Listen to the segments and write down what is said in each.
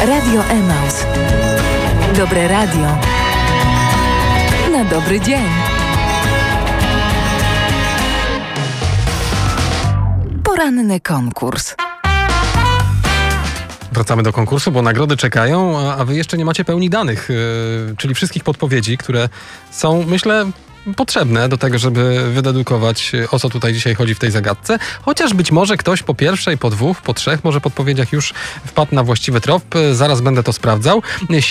Radio Emaus. Dobre radio na dobry dzień. Poranny konkurs. Wracamy do konkursu, bo nagrody czekają, a wy jeszcze nie macie pełni danych, czyli wszystkich podpowiedzi, które są, myślę, potrzebne do tego, żeby wydedukować, o co tutaj dzisiaj chodzi w tej zagadce. Chociaż być może ktoś po pierwszej, po dwóch, po trzech może podpowiedziach już wpadł na właściwy trop. Zaraz będę to sprawdzał.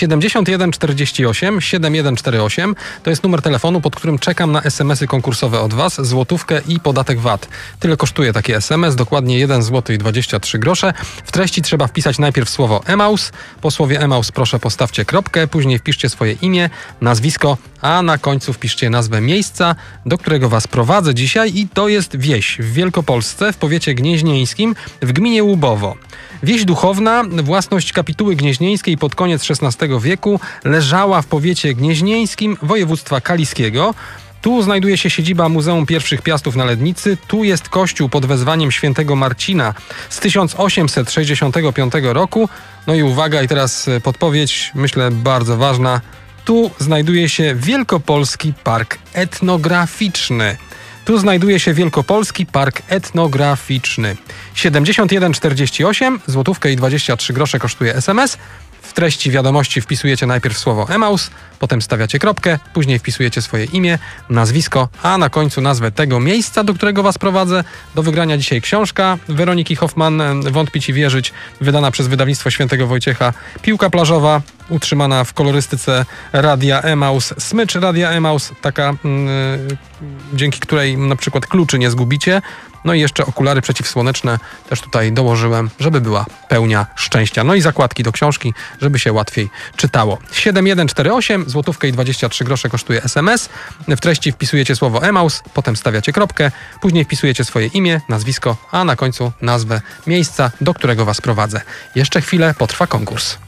7148 7148 to jest numer telefonu, pod którym czekam na SMS-y konkursowe od was, złotówkę i podatek VAT. Tyle kosztuje taki SMS, dokładnie 1 zł i 23 grosze. W treści trzeba wpisać najpierw słowo Emaus. Po słowie Emaus proszę postawcie kropkę, później wpiszcie swoje imię, nazwisko, a na końcu wpiszcie nazwę miejsca, do którego was prowadzę dzisiaj, i to jest wieś w Wielkopolsce, w powiecie gnieźnieńskim, w gminie Łubowo. Wieś duchowna, własność kapituły gnieźnieńskiej pod koniec XVI wieku, leżała w powiecie gnieźnieńskim województwa kaliskiego. Tu znajduje się siedziba Muzeum Pierwszych Piastów na Lednicy. Tu jest kościół pod wezwaniem świętego Marcina z 1865 roku. No i uwaga, i teraz podpowiedź, myślę, bardzo ważna. Tu znajduje się Wielkopolski Park Etnograficzny. Tu znajduje się Wielkopolski Park Etnograficzny. 7148, złotówkę i 23 grosze kosztuje SMS. W treści wiadomości wpisujecie najpierw słowo Emaus, potem stawiacie kropkę, później wpisujecie swoje imię, nazwisko, a na końcu nazwę tego miejsca, do którego was prowadzę. Do wygrania dzisiaj książka Weroniki Hoffman, Wątpić i wierzyć, wydana przez wydawnictwo Świętego Wojciecha. Piłka plażowa, utrzymana w kolorystyce Radia Emaus. Smycz Radia Emaus, taka dzięki której na przykład kluczy nie zgubicie. No i jeszcze okulary przeciwsłoneczne też tutaj dołożyłem, żeby była pełnia szczęścia. No i zakładki do książki, żeby się łatwiej czytało. 7148, złotówkę i 23 grosze kosztuje SMS. W treści wpisujecie słowo Emaus, potem stawiacie kropkę, później wpisujecie swoje imię, nazwisko, a na końcu nazwę miejsca, do którego was prowadzę. Jeszcze chwilę potrwa konkurs.